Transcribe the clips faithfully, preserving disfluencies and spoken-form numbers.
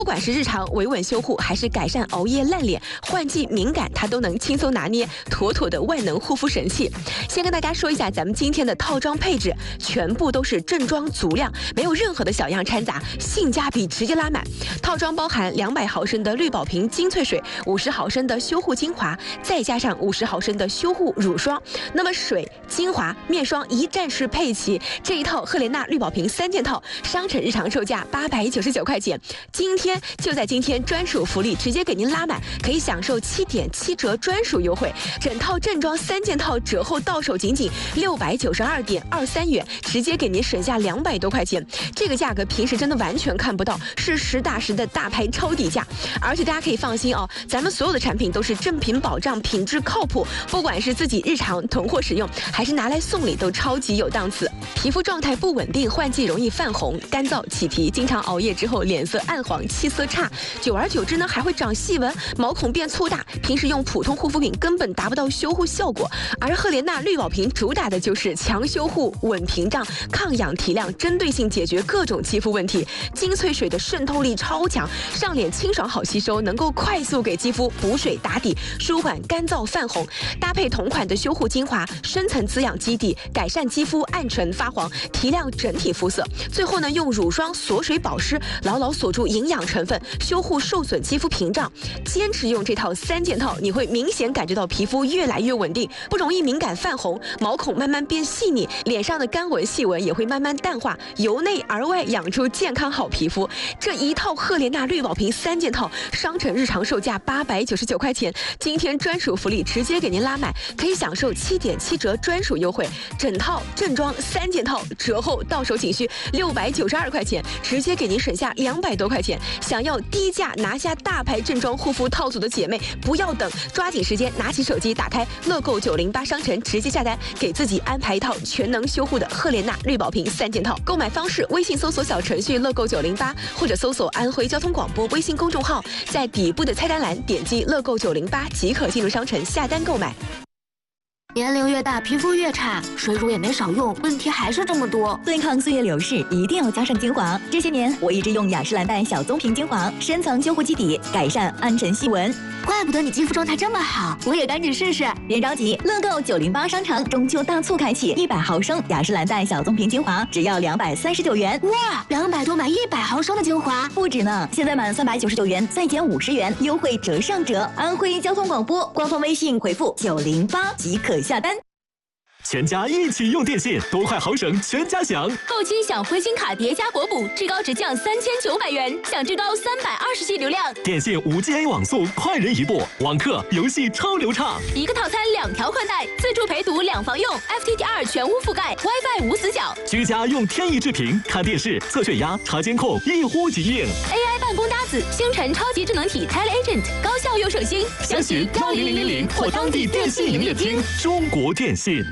不管是日常维稳修护，还是改善熬夜烂脸、换季敏感，它都能轻松拿捏，妥妥的万能护肤神器。先跟大家说一下咱们今天的套装配置，全部都是正装足量，没有任何的小样掺杂，性价比直接拉满。套装包含两百毫升的绿宝瓶精粹水，五十毫升的修护精华，再加上五十毫升的修护乳霜。那么水、精华、面霜一站式配齐，这一套赫莲娜绿宝瓶三件套，商城日常售价八百九十九块钱，今天就在今天专属福利，直接给您拉满，可以享受七点七折专属优惠。整套正装三件套折后到手仅仅六百九十二点二三元，直接给您省下两百多块钱。这个价格平时真的完全看不到，是实打实的大牌超底价。而且大家可以放心哦，咱们所有的产品都是正品保障，品质靠谱，不管是自己日常囤货使用，还是拿来送礼，都超级有档次。皮肤状态不稳定，换季容易泛红、干燥、起皮，经常熬夜之后脸色暗黄、气色差，久而久之呢还会长细纹，毛孔变粗大，平时用普通护肤品根本达不到修护效果。而赫莲娜绿宝瓶主打的就是强修护、稳屏障、抗氧提亮，针对性解决各种肌肤问题。精粹水的渗透力超强，上脸清爽好吸收，能够快速给肌肤补水打底，舒缓干燥泛红。搭配同款的修护精华，深层滋养基底，改善肌肤暗沉发黄，提亮整体肤色。最后呢，用乳霜锁水保湿，牢牢锁住营养成分，修护受损肌肤屏障。坚持用这套三件套，你会明显感觉到皮肤越来越稳定，不容易敏感泛红，毛孔慢慢变细腻，脸上的干纹细纹也会慢慢淡化，由内而外养出健康好皮肤。这一套赫莲娜绿宝瓶三件套，商城日常售价八百九十九块钱，今天专属福利直接给您拉满，可以享受七点七折专属优惠。整套正装三件套折后到手仅需六百九十二块钱，直接给您省下两百多块钱。想要低价拿下大牌正装护肤套组的姐妹，不要等，抓紧时间拿起手机，打开乐购九零八商城，直接下单，给自己安排一套全能修护的赫莲娜绿宝瓶三件套。购买方式：微信搜索小程序乐购九零八，或者搜索安徽交通广播微信公众号，在底部的菜单栏点击乐购九零八即可进入商城下单购买。 年龄越大，皮肤越差，水乳也没少用，问题还是这么多。 对抗岁月流逝，一定要加上精华。这些年，我一直用雅诗兰黛小棕瓶精华，深层修护基底，改善暗沉细纹。 怪不得你肌肤状态这么好，我也赶紧试试。 别着急，乐购九零八商城中秋大促开启，一百毫升雅诗兰黛小棕瓶精华只要两百三十九元。 哇，两百多买一百毫升的精华， 不止呢！现在满三百九十九元再减五十元，优惠折上折。安徽交通广播官方微信回复九零八即可下单。 全家一起用电信，多快好省全家享。 购七享灰星卡叠加国补，至高直降三千九百元，享至高三百二十 G 流量。 电信 五 G A 网速，快人一步，网课游戏超流畅。 一个套餐两条宽带，自助陪读两房用 ，F T T R 全屋覆盖 ，WiFi 无死角。 居家用天翼智屏看电视、测血压、查监控，一呼即应。 A I 办公搭子，星辰超级智能体 TeleAgent， 高效又省心。 详询幺零零零零或当地电信营业厅。中国电信。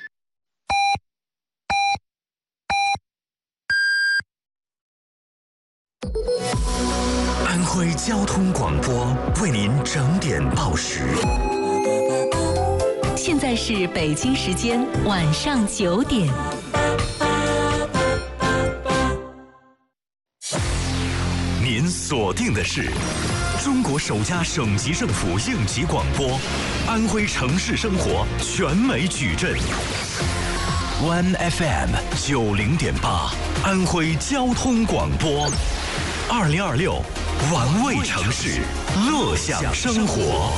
安徽交通广播为您整点报时。 现在是北京时间晚上九点。 您锁定的是中国首家省级政府应急广播，安徽城市生活全美矩阵。One F M 九零点八，安徽交通广播。二零二六，玩味城市，乐享生活。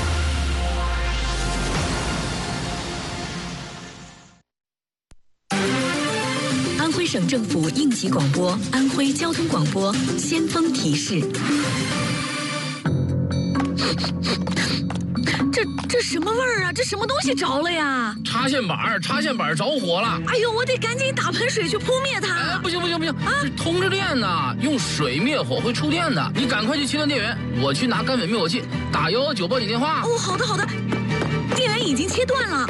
安徽省政府应急广播，安徽交通广播先锋提示。 这这什么味儿啊？这什么东西着了呀？ 插线板，插线板着火了！ 哎呦，我得赶紧打盆水去扑灭它！ 哎，不行不行不行啊！是通着电的，用水灭火会触电的，你赶快去切断电源，我去拿干粉灭火器，打幺幺九报警电话。 哦，好的好的，电源已经切断了。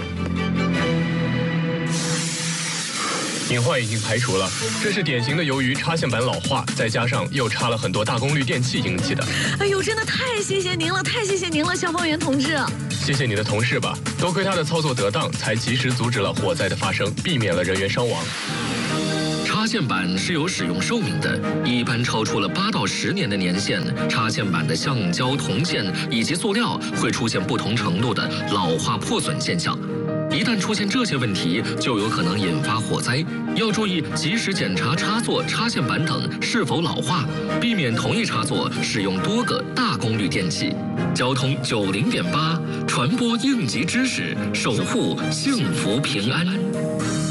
隐患已经排除了，这是典型的由于插线板老化，再加上又插了很多大功率电器引起的。 哎呦，真的太谢谢您了，太谢谢您了，消防员同志。 谢谢你的同事吧，多亏他的操作得当，才及时阻止了火灾的发生，避免了人员伤亡。 插线板是有使用寿命的，一般超出了八到十年的年限，插线板的橡胶、铜线以及塑料会出现不同程度的老化破损现象。一旦出现这些问题，就有可能引发火灾。要注意及时检查插座、插线板等是否老化，避免同一插座使用多个大功率电器。交通九零点八，传播应急知识，守护幸福平安。